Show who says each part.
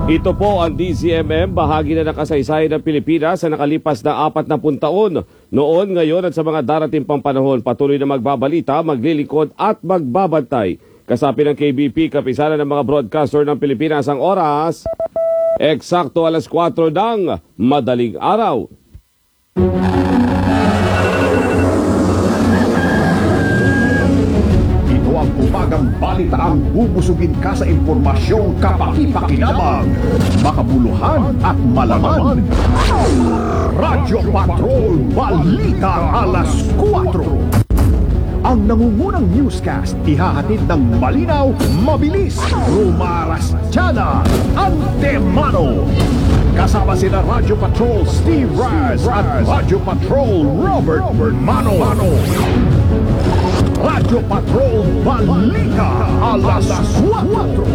Speaker 1: Ito po ang DZMM, bahagi na ng kasaysayan ng Pilipinas sa nakalipas na 40 taon. Noon, ngayon at sa mga darating pang panahon, patuloy na magbabalita, maglilingkod at magbabantay. Kasapi ng KBP, kapisanan ng mga broadcaster ng Pilipinas ang oras, eksakto alas 4 ng madaling araw.
Speaker 2: Ang umagang balitaang bubusugin ka sa impormasyong kapaki-pakinabang, makabuluhan at malaman. Radyo Patrol Balita Alas 4. Ang nangungunang newscast ihahatid ng malinaw, mabilis, rumaras, tiyaga, antemano. Kasama sina Radyo Patrol Steve Raz at Radyo Patrol Robert Mano. Radyo Patrol Balita Alas 4.